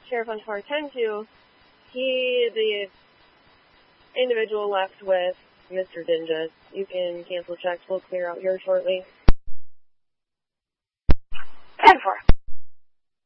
Sheriff on car 10-2, the individual left with Mr. Dingus. You can cancel checks. We'll clear out here shortly. 10-4.